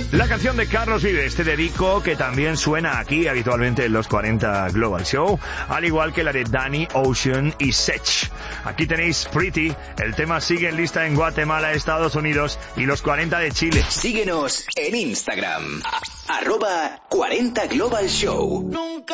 La canción de Carlos Vives, Te Dedico, que también suena aquí habitualmente en los 40 Global Show, al igual que la de Danny Ocean y Sech. Aquí tenéis Pretty, el tema sigue en lista en Guatemala, Estados Unidos y los 40 de Chile. Síguenos en Instagram, @40 Global Show.